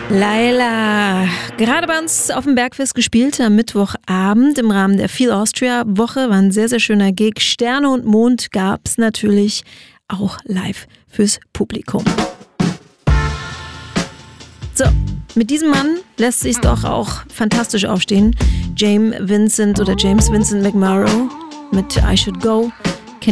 Laila, gerade bei uns auf dem Bergfest gespielt am Mittwochabend im Rahmen der Feel Austria Woche, war ein sehr, sehr schöner Gig. Sterne und Mond gab's natürlich auch live fürs Publikum. So, mit diesem Mann lässt sich's doch auch fantastisch aufstehen. James Vincent McMorrow mit I Should Go.